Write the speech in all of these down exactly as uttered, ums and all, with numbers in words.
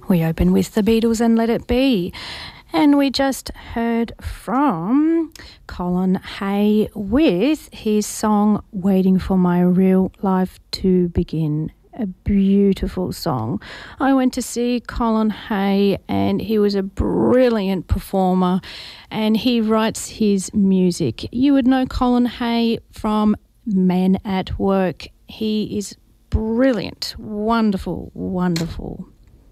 We open with the Beatles and Let It Be. And we just heard from Colin Hay with his song Waiting for My Real Life to Begin. A beautiful song. I went to see Colin Hay and he was a brilliant performer and he writes his music. You would know Colin Hay from Men at Work. He is brilliant, wonderful, wonderful.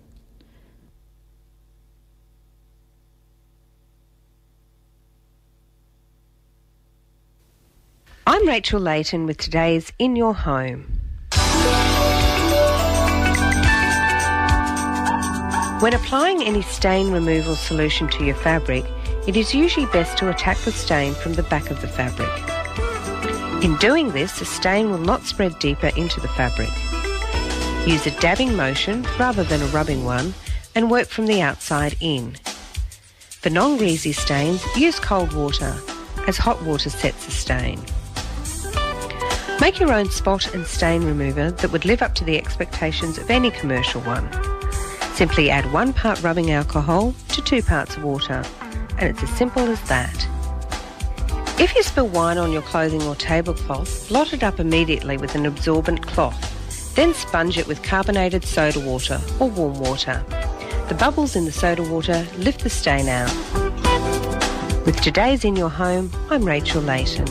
I'm Rachel Layton with today's In Your Home. When applying any stain removal solution to your fabric, it is usually best to attack the stain from the back of the fabric. In doing this, the stain will not spread deeper into the fabric. Use a dabbing motion rather than a rubbing one and work from the outside in. For non-greasy stains, use cold water, as hot water sets the stain. Make your own spot and stain remover that would live up to the expectations of any commercial one. Simply add one part rubbing alcohol to two parts of water, and it's as simple as that. If you spill wine on your clothing or tablecloth, blot it up immediately with an absorbent cloth, then sponge it with carbonated soda water or warm water. The bubbles in the soda water lift the stain out. With today's In Your Home, I'm Rachel Layton.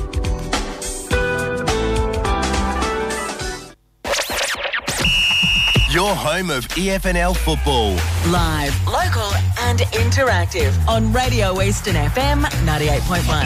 Your home of E F N L football. Live, local and interactive on Radio Eastern F M ninety-eight point one.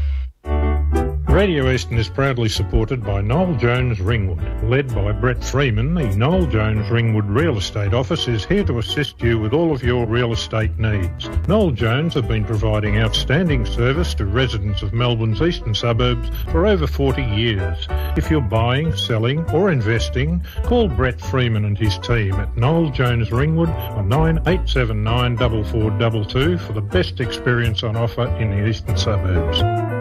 Radio Eastern is proudly supported by Noel Jones Ringwood. Led by Brett Freeman, the Noel Jones Ringwood Real Estate Office is here to assist you with all of your real estate needs. Noel Jones have been providing outstanding service to residents of Melbourne's eastern suburbs for over forty years. If you're buying, selling or investing, call Brett Freeman and his team at Noel Jones Ringwood on nine eight seven nine, four four two two for the best experience on offer in the eastern suburbs.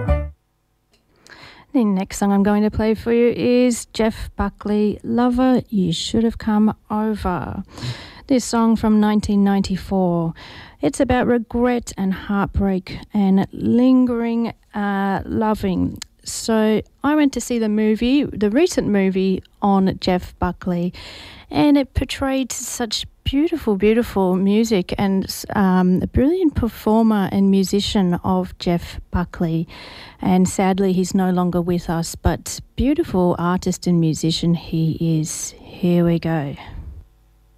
The next song I'm going to play for you is Jeff Buckley, Lover, You Should Have Come Over. This song from nineteen ninety-four. It's about regret and heartbreak and lingering uh, loving. So I went to see the movie, the recent movie on Jeff Buckley, and it portrayed such beautiful, beautiful music and um, a brilliant performer and musician of Jeff Buckley. And sadly, he's no longer with us, but beautiful artist and musician he is. Here we go.